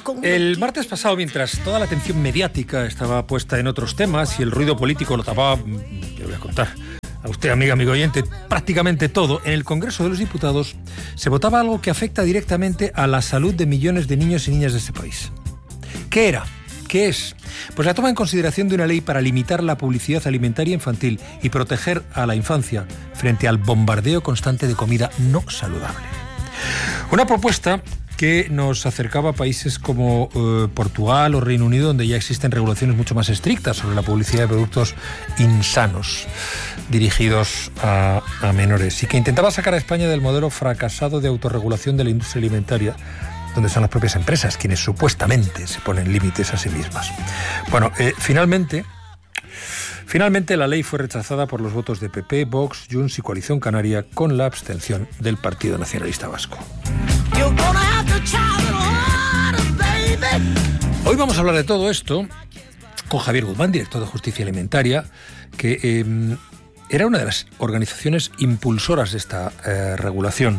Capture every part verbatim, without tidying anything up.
El martes pasado, mientras toda la atención mediática estaba puesta en otros temas y el ruido político lo tapaba, le voy a contar a usted, amiga, amigo oyente, prácticamente todo, en el Congreso de los Diputados se votaba algo que afecta directamente a la salud de millones de niños y niñas de este país. ¿Qué era? ¿Qué es? Pues la toma en consideración de una ley para limitar la publicidad alimentaria infantil y proteger a la infancia frente al bombardeo constante de comida no saludable. Una propuesta que nos acercaba a países como eh, Portugal o Reino Unido, donde ya existen regulaciones mucho más estrictas sobre la publicidad de productos insanos dirigidos a, a menores, y que intentaba sacar a España del modelo fracasado de autorregulación de la industria alimentaria, donde son las propias empresas quienes supuestamente se ponen límites a sí mismas. Bueno, eh, finalmente... Finalmente, la ley fue rechazada por los votos de P P, Vox, Junts y Coalición Canaria, con la abstención del Partido Nacionalista Vasco. Hoy vamos a hablar de todo esto con Javier Guzmán, director de Justicia Alimentaria, que eh, era una de las organizaciones impulsoras de esta eh, regulación.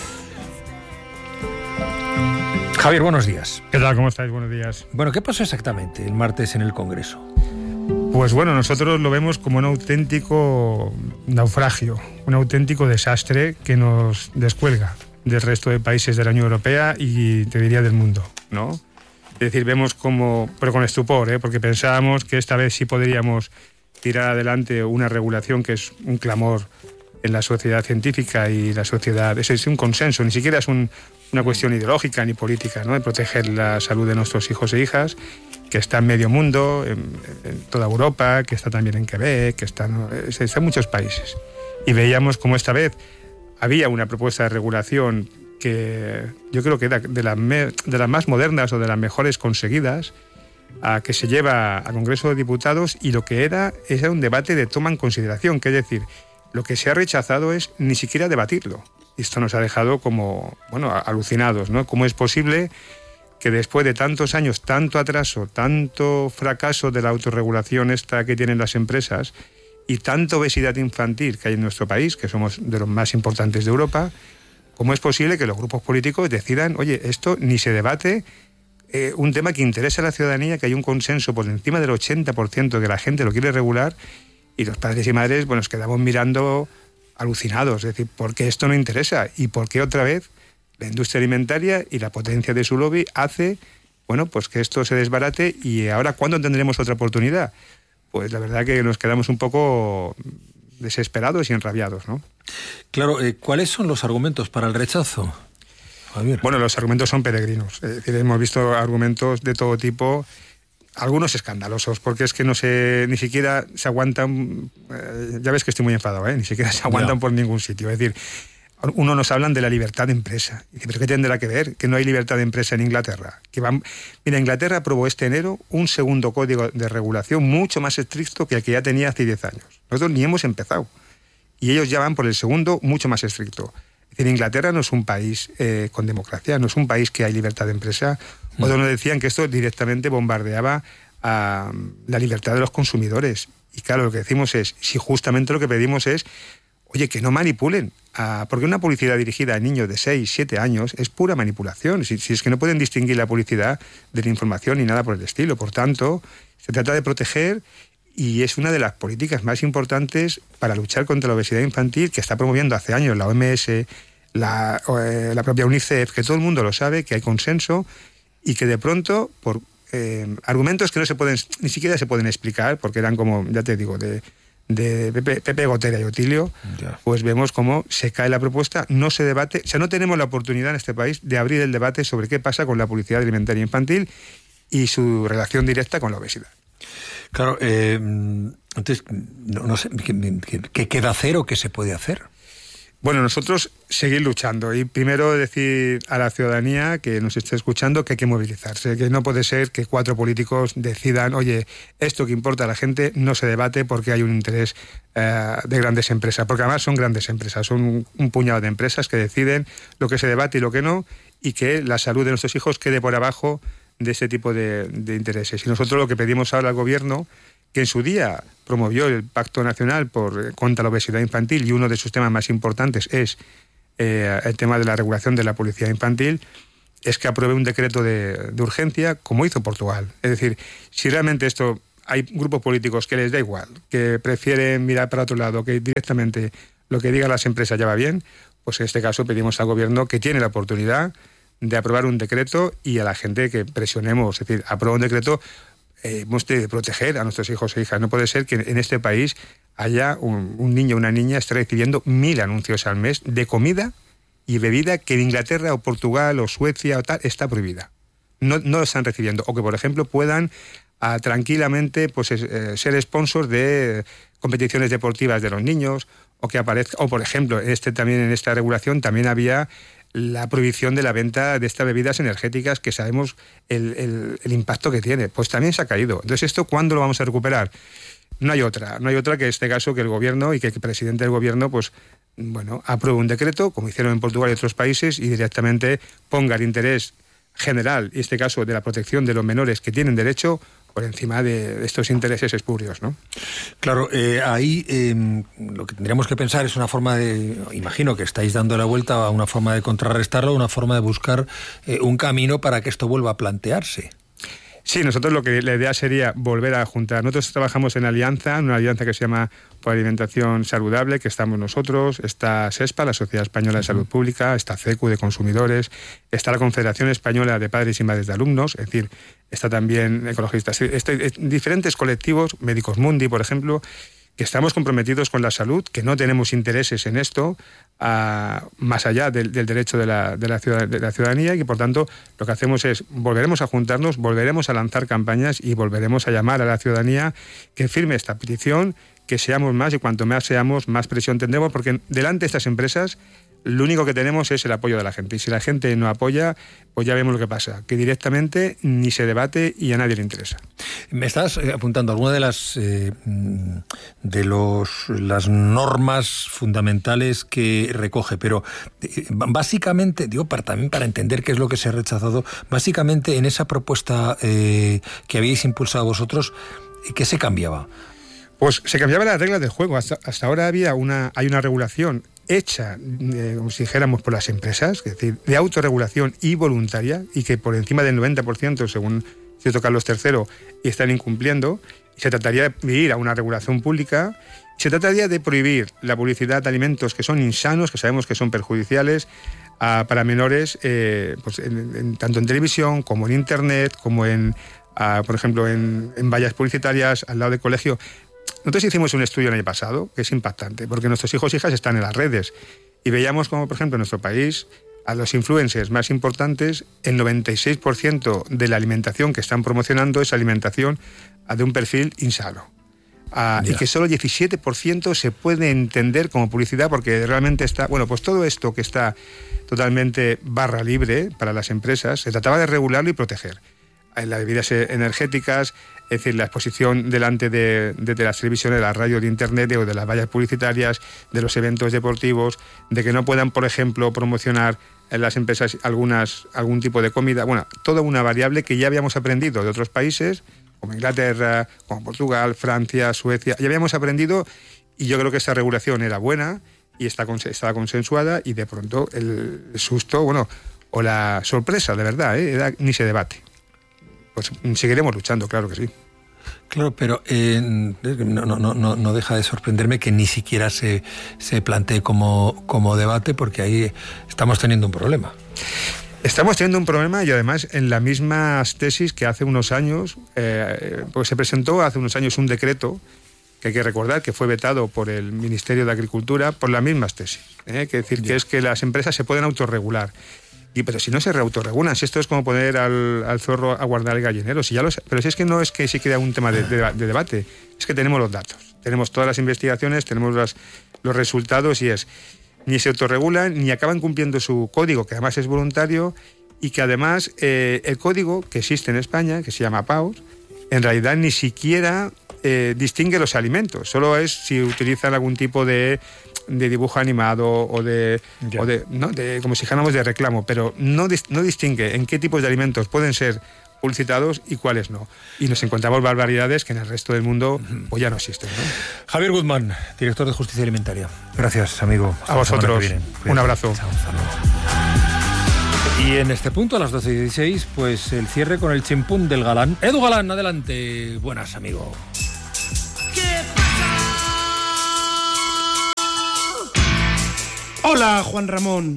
Javier, buenos días. ¿Qué tal? ¿Cómo estáis? Buenos días. Bueno, ¿qué pasó exactamente el martes en el Congreso? Pues bueno, nosotros lo vemos como un auténtico naufragio, un auténtico desastre que nos descuelga del resto de países de la Unión Europea y te diría del mundo, ¿no? Es decir, vemos como, pero con estupor, ¿eh? Porque pensábamos que esta vez sí podríamos tirar adelante una regulación que es un clamor en la sociedad científica y la sociedad, es un consenso, ni siquiera es un, una cuestión ideológica ni política, ¿no? De proteger la salud de nuestros hijos e hijas, que está en medio mundo, en, en toda Europa, que está también en Quebec, que está, ¿no? está en muchos países. Y veíamos como esta vez había una propuesta de regulación que yo creo que era de, la me, de las más modernas o de las mejores conseguidas, a que se lleva al Congreso de Diputados, y lo que era era un debate de toma en consideración, que es decir, lo que se ha rechazado es ni siquiera debatirlo. Y esto nos ha dejado como, bueno, alucinados, ¿no? ¿Cómo es posible que después de tantos años, tanto atraso, tanto fracaso de la autorregulación esta que tienen las empresas y tanta obesidad infantil que hay en nuestro país, que somos de los más importantes de Europa, cómo es posible que los grupos políticos decidan, oye, esto ni se debate, eh, un tema que interesa a la ciudadanía, que hay un consenso por encima del ochenta por ciento que la gente lo quiere regular, y los padres y madres, bueno, nos quedamos mirando alucinados, es decir, ¿por qué esto no interesa? ¿Y por qué otra vez la industria alimentaria y la potencia de su lobby hace, bueno, pues que esto se desbarate? Y ahora, ¿cuándo tendremos otra oportunidad? Pues la verdad que nos quedamos un poco desesperados y enrabiados, ¿no? Claro, eh, ¿cuáles son los argumentos para el rechazo, Javier? Bueno, los argumentos son peregrinos. Es decir, hemos visto argumentos de todo tipo, algunos escandalosos, porque es que no se, ni siquiera se aguantan, eh, ya ves que estoy muy enfadado, ¿eh? Ni siquiera se aguantan no. por ningún sitio. Es decir, uno nos hablan de la libertad de empresa. Y dice, ¿pero qué tendrá que ver? Que no hay libertad de empresa en Inglaterra. Que van... Mira, Inglaterra aprobó este enero un segundo código de regulación mucho más estricto que el que ya tenía hace diez años. Nosotros ni hemos empezado. Y ellos ya van por el segundo mucho más estricto. Es decir, Inglaterra no es un país eh, con democracia, no es un país que hay libertad de empresa. Mm. Otros nos decían que esto directamente bombardeaba a la libertad de los consumidores. Y claro, lo que decimos es, si justamente lo que pedimos es, oye, que no manipulen, a, porque una publicidad dirigida a niños de seis, siete años es pura manipulación, si, si es que no pueden distinguir la publicidad de la información ni nada por el estilo. Por tanto, se trata de proteger, y es una de las políticas más importantes para luchar contra la obesidad infantil que está promoviendo hace años la O M S, la, eh, la propia UNICEF, que todo el mundo lo sabe, que hay consenso, y que de pronto, por eh, argumentos que no se pueden, ni siquiera se pueden explicar, porque eran como, ya te digo, de... de Pepe, Pepe Gotera y Otilio, yeah. pues vemos cómo se cae la propuesta, no se debate, o sea, no tenemos la oportunidad en este país de abrir el debate sobre qué pasa con la publicidad alimentaria infantil y su relación directa con la obesidad. Claro, eh, entonces, no, no sé, ¿qué, ¿qué queda hacer o qué se puede hacer? Bueno, nosotros seguir luchando y primero decir a la ciudadanía que nos esté escuchando que hay que movilizarse, que no puede ser que cuatro políticos decidan, oye, esto que importa a la gente no se debate porque hay un interés eh, de grandes empresas, porque además son grandes empresas, son un, un puñado de empresas que deciden lo que se debate y lo que no, y que la salud de nuestros hijos quede por abajo de este tipo de, de intereses. Y nosotros lo que pedimos ahora al gobierno, que en su día promovió el Pacto Nacional por, contra la Obesidad Infantil, y uno de sus temas más importantes es eh, el tema de la regulación de la publicidad infantil, es que apruebe un decreto de, de urgencia como hizo Portugal. Es decir, si realmente esto hay grupos políticos que les da igual, que prefieren mirar para otro lado, que directamente lo que digan las empresas ya va bien, pues en este caso pedimos al gobierno que tiene la oportunidad de aprobar un decreto y a la gente que presionemos, es decir, aprobar un decreto, eh, hemos de proteger a nuestros hijos e hijas. No puede ser que en este país haya un, un niño o una niña esté recibiendo mil anuncios al mes de comida y bebida que en Inglaterra o Portugal o Suecia o tal está prohibida. No, no lo están recibiendo. O que, por ejemplo, puedan ah, tranquilamente pues, eh, ser sponsors de competiciones deportivas de los niños, o que aparezca, o por ejemplo, este, también en esta regulación también había la prohibición de la venta de estas bebidas energéticas que sabemos el, el, el impacto que tiene. Pues también se ha caído. Entonces, ¿esto cuándo lo vamos a recuperar? No hay otra. No hay otra que en este caso que el gobierno y que el presidente del gobierno pues bueno, apruebe un decreto, como hicieron en Portugal y otros países, y directamente ponga el interés general, en este caso de la protección de los menores que tienen derecho, por encima de estos intereses espurios, ¿no? Claro, eh, ahí eh, lo que tendríamos que pensar es una forma de, imagino que estáis dando la vuelta a una forma de contrarrestarlo, una forma de buscar eh, un camino para que esto vuelva a plantearse. Sí, nosotros lo que la idea sería volver a juntar. Nosotros trabajamos en alianza, en una alianza que se llama Por Alimentación Saludable, que estamos nosotros, está SESPA, la Sociedad Española de Salud Pública, está CECU de Consumidores, está la Confederación Española de Padres y Madres de Alumnos, es decir, está también ecologistas, está, diferentes colectivos, Médicos Mundi, por ejemplo, que estamos comprometidos con la salud, que no tenemos intereses en esto, a, más allá del, del derecho de la, de, la ciudad, de la ciudadanía, y que por tanto lo que hacemos es, volveremos a juntarnos, volveremos a lanzar campañas y volveremos a llamar a la ciudadanía que firme esta petición, que seamos más, y cuanto más seamos, más presión tendremos, porque delante de estas empresas lo único que tenemos es el apoyo de la gente, y si la gente no apoya, pues ya vemos lo que pasa, que directamente ni se debate y a nadie le interesa. Me estás apuntando alguna de las eh, de los las normas fundamentales que recoge, pero eh, básicamente, digo, para, también para entender qué es lo que se ha rechazado, básicamente en esa propuesta eh, que habéis impulsado vosotros, ¿qué se cambiaba? Pues se cambiaban las reglas del juego. Hasta, hasta ahora había una hay una regulación hecha, eh, como si dijéramos, por las empresas, es decir, de autorregulación y voluntaria, y que por encima del noventa por ciento, según cierto Carlos tercero, están incumpliendo. Y se trataría de ir a una regulación pública. Se trataría de prohibir la publicidad de alimentos que son insanos, que sabemos que son perjudiciales a, para menores, eh, pues en, en, tanto en televisión como en internet, como en, a, por ejemplo, en, en vallas publicitarias al lado del colegio. Nosotros hicimos un estudio el año pasado que es impactante, porque nuestros hijos e hijas están en las redes y veíamos como, por ejemplo, en nuestro país, a los influencers más importantes, el noventa y seis por ciento de la alimentación que están promocionando es alimentación de un perfil insano. Uh, y que solo el diecisiete por ciento se puede entender como publicidad, porque realmente está... Bueno, pues todo esto que está totalmente barra libre para las empresas, se trataba de regularlo y proteger. Las bebidas energéticas, es decir, la exposición delante de, de, de las televisiones, de la radio, de internet o de las vallas publicitarias, de los eventos deportivos, de que no puedan, por ejemplo, promocionar en las empresas algunas algún tipo de comida. Bueno, toda una variable que ya habíamos aprendido de otros países, como Inglaterra, como Portugal, Francia, Suecia. Ya habíamos aprendido, y yo creo que esta regulación era buena y está, estaba consensuada, y de pronto el susto, bueno, o la sorpresa, de verdad, ¿eh? Era, ni se debate. Pues seguiremos luchando, claro que sí. Claro, pero eh, no, no, no, no deja de sorprenderme que ni siquiera se, se plantee como, como debate, porque ahí estamos teniendo un problema. Estamos teniendo un problema, y además en las mismas tesis que hace unos años, eh, pues se presentó hace unos años un decreto que hay que recordar que fue vetado por el Ministerio de Agricultura por las mismas tesis. ¿eh? Que decir, que es que las empresas se pueden autorregular. Y, pero si no se autorregulan, si esto es como poner al, al zorro a guardar el gallinero, si ya lo, pero si es que no es que se crea un tema de, de, de debate, es que tenemos los datos, tenemos todas las investigaciones, tenemos las, los resultados, y es, ni se autorregulan, ni acaban cumpliendo su código, que además es voluntario, y que además eh, el código que existe en España, que se llama PAUS, en realidad ni siquiera eh, distingue los alimentos, solo es si utilizan algún tipo de... de dibujo animado o de, o de, ¿no? de como si dijéramos de reclamo, pero no, no distingue en qué tipos de alimentos pueden ser publicitados y cuáles no. Y nos encontramos barbaridades que en el resto del mundo pues ya no existen, ¿no? Javier Guzmán, director de Justicia Alimentaria. Gracias, amigo. A vosotros. Un abrazo. Chao, hasta luego. Y en este punto, a las doce y dieciséis, pues el cierre con el chimpún del Galán. Edu Galán, adelante. Buenas, amigo. Hola, Juan Ramón.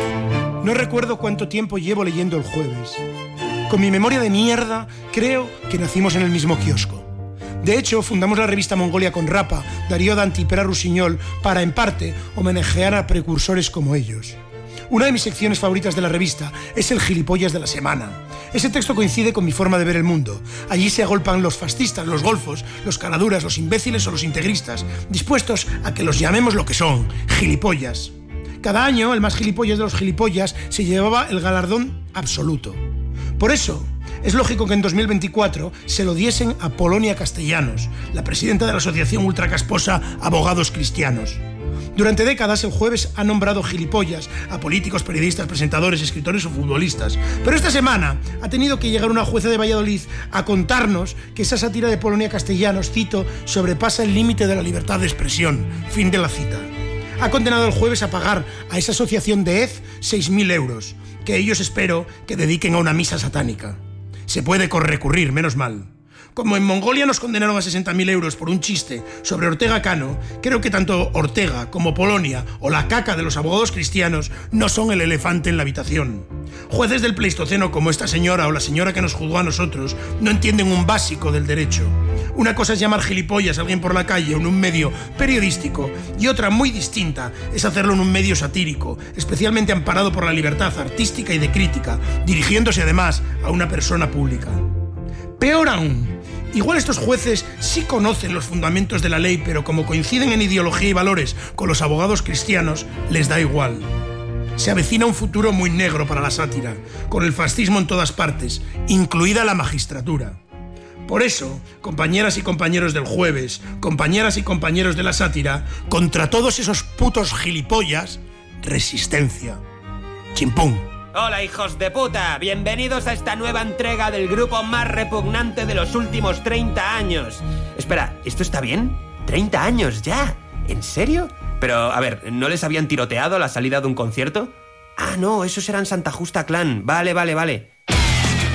No recuerdo cuánto tiempo llevo leyendo El Jueves. Con mi memoria de mierda, creo que nacimos en el mismo kiosco. De hecho, fundamos la revista Mongolia con Rapa, Darío Danti y Pera Rusiñol para, en parte, homenajear a precursores como ellos. Una de mis secciones favoritas de la revista es el gilipollas de la semana. Ese texto coincide con mi forma de ver el mundo. Allí se agolpan los fascistas, los golfos, los caraduras, los imbéciles o los integristas, dispuestos a que los llamemos lo que son, gilipollas. Cada año, el más gilipollas de los gilipollas se llevaba el galardón absoluto. Por eso, es lógico que en dos mil veinticuatro se lo diesen a Polonia Castellanos, la presidenta de la asociación ultracasposa Abogados Cristianos. Durante décadas, El Jueves ha nombrado gilipollas a políticos, periodistas, presentadores, escritores o futbolistas. Pero esta semana ha tenido que llegar una jueza de Valladolid a contarnos que esa sátira de Polonia Castellanos, cito, sobrepasa el límite de la libertad de expresión. Fin de la cita. Ha condenado El Jueves a pagar a esa asociación de E Z seis mil euros, que ellos espero que dediquen a una misa satánica. Se puede recurrir, menos mal. Como en Mongolia nos condenaron a sesenta mil euros por un chiste sobre Ortega Cano, creo que tanto Ortega como Polonia o la caca de los abogados cristianos no son el elefante en la habitación. Jueces del Pleistoceno como esta señora o la señora que nos juzgó a nosotros no entienden un básico del derecho. Una cosa es llamar gilipollas a alguien por la calle o en un medio periodístico y otra muy distinta es hacerlo en un medio satírico, especialmente amparado por la libertad artística y de crítica, dirigiéndose además a una persona pública. Peor aún, igual estos jueces sí conocen los fundamentos de la ley, pero como coinciden en ideología y valores con los abogados cristianos, les da igual. Se avecina un futuro muy negro para la sátira, con el fascismo en todas partes, incluida la magistratura. Por eso, compañeras y compañeros del Jueves, compañeras y compañeros de la sátira, contra todos esos putos gilipollas, resistencia. Chimpún. Hola, hijos de puta, bienvenidos a esta nueva entrega del grupo más repugnante de los últimos treinta años. Espera, ¿esto está bien? ¿treinta años ya? ¿En serio? Pero, a ver, ¿no les habían tiroteado a la salida de un concierto? Ah, no, esos eran Santa Justa Clan. Vale, vale, vale.